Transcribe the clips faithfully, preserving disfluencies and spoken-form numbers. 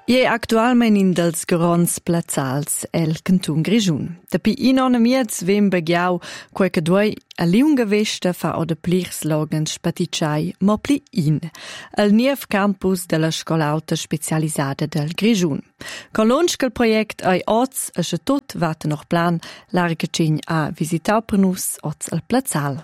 E actualmein in dels grons plazzals el Cantun Grischun. Dapi in ona miez vem begiau qualche duoi a liunga vesta fa o de plir slogans spaticai mo pli in. El niev campus della scola alta specialisada del Grischun. Con l'onsch che il project ai oz a che tot vate noch plan larga cin a visitau per nus oz al plazzal.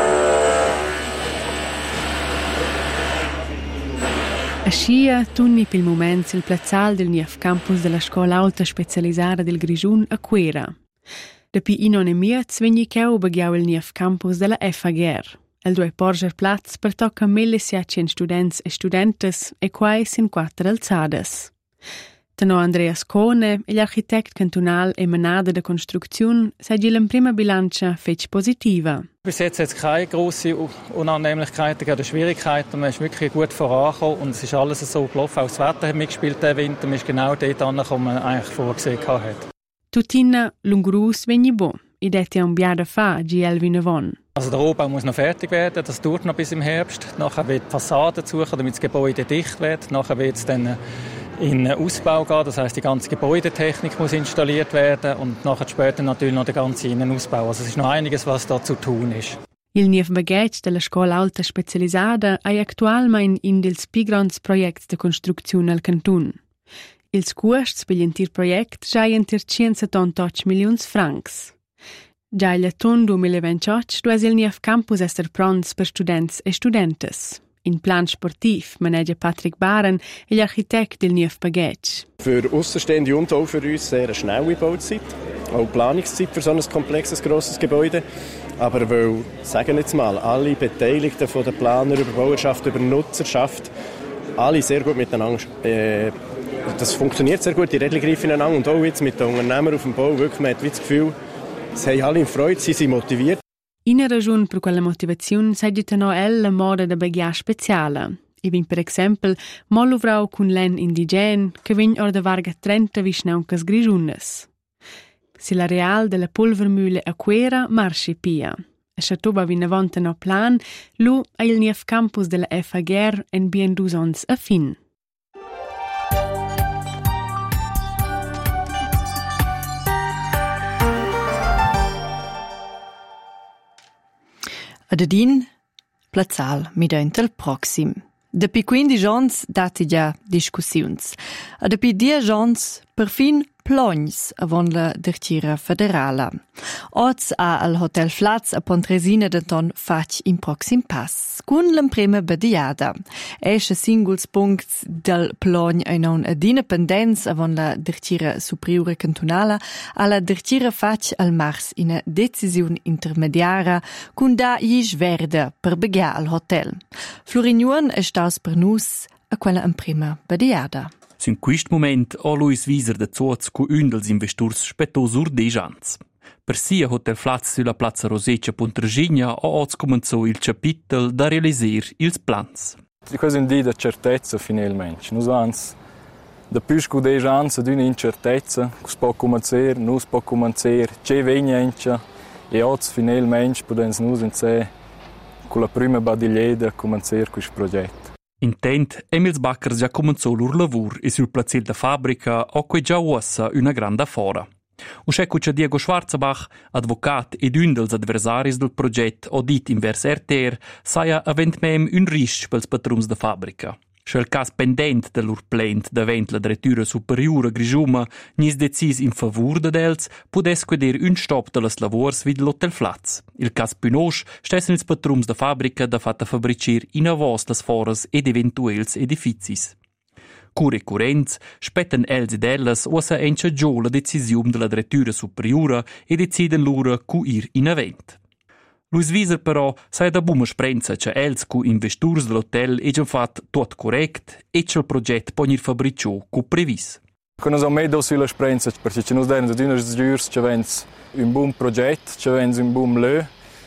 Ascia tunni pil moment il plazzal del niev campus della scola alta specialisata del Grischun a Quera. Dapi in one miez vegni cheu begiau il niev campus della F A G R. El due porger plaz per tocca milleseicento students e studentes e quai sin quattro alzades. Tano Andreas Kohne, gli architect cantonal e manada de Konstruktion, sei la prima bilancia fetch positiva. Bis jetzt hat es keine grossen Unannehmlichkeiten oder Schwierigkeiten. Man ist wirklich gut vorangekommen und es ist alles so gelaufen. Auch das Wetter hat mitgespielt diesen Winter. Man ist genau dort angekommen, wo man eigentlich vorgesehen hat. Tutina Lungrus vegni bo. I detti a un biada fa, G L Vinavon. Also der Rohbau muss noch fertig werden. Das dauert noch bis im Herbst. Nachher wird die Fassade suchen, damit das Gebäude dicht wird. Nachher wird es dann in den Ausbau gehen, das heisst, die ganze Gebäudetechnik muss installiert werden und nachher später natürlich noch der ganze Innenausbau. Also es ist noch einiges, was da zu tun ist. Il niev baghetg della scola alta specialisada è actualmein in dels pi grands projects de construcziun al cantun. Ils cuosts per l'entir project giaien tir centosettantotto milions francs. Già il ton duemilaventotto dues il niev campus esser prons per students e studentes. In plan sportiv maneggia Patrick Baren, l'architekt del niev baghetg. Für Aussenstehende und auch für uns sehr eine schnelle Bauzeit. Auch Planungszeit für so ein komplexes, grosses Gebäude. Aber weil, sagen wir jetzt mal, alle Beteiligten von den Planer über Bauerschaft, über Nutzerschaft, alle sehr gut miteinander, äh, das funktioniert sehr gut, die Rädchen greifen ineinander. Und auch jetzt mit den Unternehmern auf dem Bau, wirklich, man hat das Gefühl, es haben alle in Freude, sie sind motiviert. Ina ragiun per quella motivazione sei di tenò el la moda da bagia speciale. E vin per exempel molluvrau cun len indigen che vin or da varga trenta visnauncas grigiunes. Si la real della polvermühle a Quera marschi pia. A Chatoba vin avonta no plan, lu a il niev campus della F A G R en bien dus ons a fin. Adedin, plazzal mident il proxim. Depi quindici ons dati già discussiuns. A depi dieci ons perfin plogns avon la dertira federala. Oz a al Hotel Flats a Pontresina de ton fac in proxim pass. Cun l'emprema badiada. Esce singuls puncts del plogn e non ad independens avon la dertira superiore cantonala a la dertira fac al mars in a decisiun intermediara cun da isch verde per begia al hotel. Florignuan è staus per nus a quella emprema badiada. In questo momento ha Luis Wieser de Zoz cu un dels investiurs spettos urdejans. Per sia Hotel Flats sulla Plaza Roseccia Pontresina ha oz comenzo il capitel da realisir ils plans. Questo è un dì di certezza finalmente. Noi abbiamo da più di dieci anni di un'incertezza, che si può cominciare, non si può cominciare, c'è vegnenza e oggi finalmente possiamo noi in sé con la prima badiglietta cominciare questo progetto. Intent, Emils Baccars già cominciò lur lavur e sul plazzil da fabbrica o que già ussa una grande fora. Uscecco c'è Diego Schwarzebach, advocat ed un dels adversaris del progetto o dit invers R T R, saia avent mem un risc pels patrums da fabbrica. Schel cas pendent de lur plent davent la direttura superiore Grischuma nis decis in favur de dels, pudes queder un stop de las lavors vid l'Hotel Flats. Il cas Pinosch stessen ils patrums da fabbrica da fatta fabricir in avos las foras ed eventuels edificis. Cure currents spetten els ed ellas ossa encha giò la decisium de la direttura superiore e deciden lura cu ir in avent. Luis Wieser però sai da buma sprenza che els cu investurs dell'hotel egian fat tot correct e che il progetto può ir fabricciò cu previs. Con nos medo sulla sprenza perché ci nos den da dinas giurs che vens un buon progetto, che vens un buon lö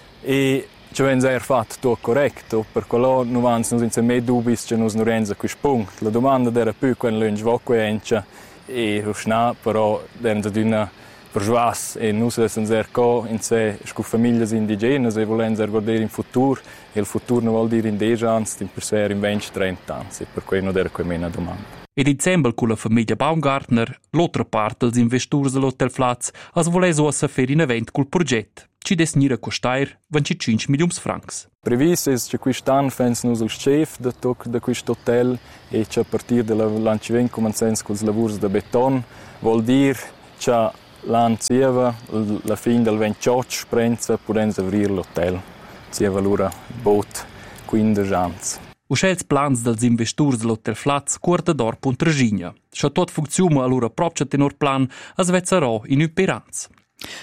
e che vens er fat tot corretto, per quello non vans nos in me dubis che nos non renza quis punct. La domanda era più quando lunch voquencha e rusna però den da dina persuas e nus essen ser co in se scu famiglie indigenas e volen ser guardare in futuro e il futuro non vuol dire in dieci anni, in per ser in venti trenta anni e per cui non era quei mena domanda. Ed insieme con la famiglia Baumgartner, l'altra parte dels investitori dell'Hotel Flats, as volesse ossa fer in event col progetto, ci desnira costair venticinque milioni francs. Previsto è che quest'anno fanno il chef di questo hotel e che a partire dall'anno venti cominciamo con i lavori di beton. Vuol dire che l'anno sieva, la fine del ventotto, sprenza, possiamo aprire l'hotel. Sieva allora bot quindici anni. Uscels plans dels investitori dell'Hotel Flats curta d'or puntragigna. Se tot funziona allora proprio tenor plan, as vezzerò in uperanz.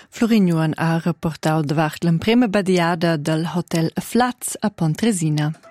Florin ha rapportato davart l'emprema badiada del Hotel Flats a Pontresina.